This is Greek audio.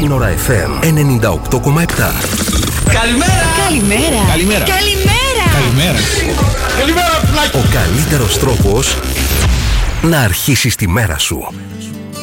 Σύνορα FM 98,7. Καλημέρα! Καλημέρα! Καλημέρα! Καλημέρα! Καλημέρα! Καλημέρα, πλάκι! Ο καλύτερος τρόπος να αρχίσεις τη μέρα σου.